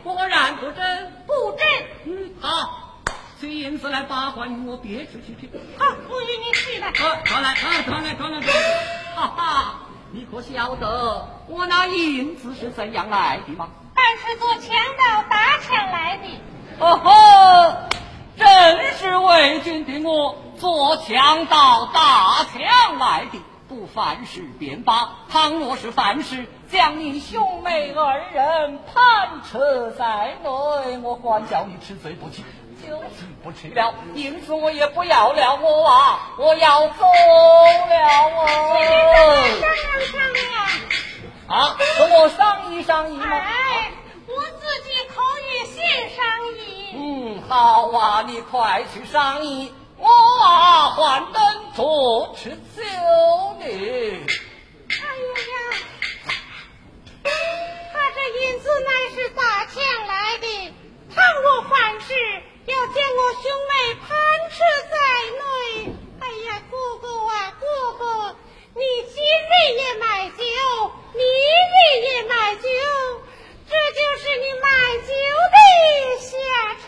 果然不真， 不真。 好，取银子来把还与我别处去。 好，我与你去来。 传来。哈哈，你可晓得我那银子是怎样来的吗？ 但是做强盗打抢来的。 哦吼，正是为君的我做强盗打抢来的。不犯事便罢，倘若是犯事，将你兄妹二人判车在内，我还叫你吃罪不起。酒席不吃了，银子我也不要了，我要走了商量啊，跟我商议吗？ 哎，我自己口语先商议。 好啊，你快去商议。我还等着吃酒呢。 哎呀，他这银子乃